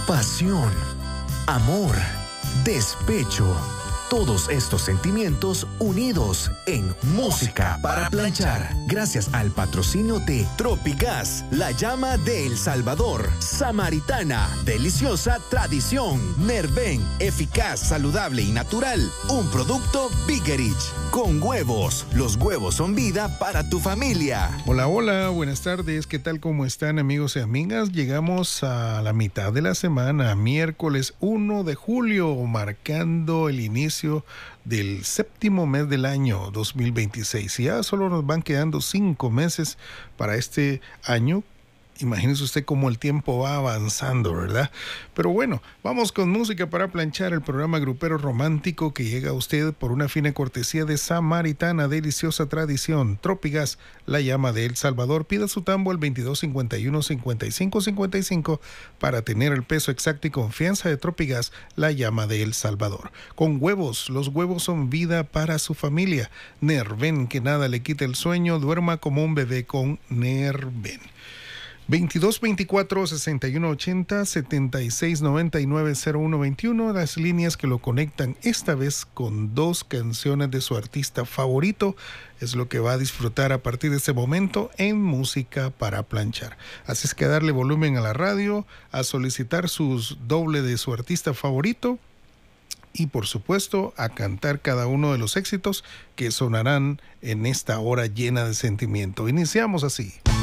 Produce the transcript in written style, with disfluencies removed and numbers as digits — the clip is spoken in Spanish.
pasión, amor, despecho. Todos estos sentimientos unidos en Música para Planchar. Gracias al patrocinio de Tropigas, la llama de El Salvador. Samaritana, deliciosa tradición. Nerven, eficaz, saludable y natural. Un producto Bigerich. Con huevos. Los huevos son vida para tu familia. Hola, hola, buenas tardes. ¿Qué tal? ¿Cómo están, amigos y amigas? Llegamos a la mitad de la semana, miércoles 1 de julio, marcando el inicio del séptimo mes del año 2026. Y ya solo nos van quedando 5 meses para este año. Imagínese usted cómo el tiempo va avanzando, ¿verdad? Pero bueno, vamos con Música para Planchar, el programa grupero romántico que llega a usted por una fina cortesía de Samaritana, deliciosa tradición. Tropigas, la llama de El Salvador. Pida su tambo al 2251-5555 para tener el peso exacto y confianza de Tropigas, la llama de El Salvador. Con huevos, los huevos son vida para su familia. Nerven, que nada le quite el sueño, duerma como un bebé con Nerven. 2224-6180, 7699-0121, las líneas que lo conectan esta vez con 2 canciones de su artista favorito, es lo que va a disfrutar a partir de este momento en Música para Planchar. Así es que a darle volumen a la radio, a solicitar sus doble de su artista favorito y por supuesto a cantar cada uno de los éxitos que sonarán en esta hora llena de sentimiento. Iniciamos así.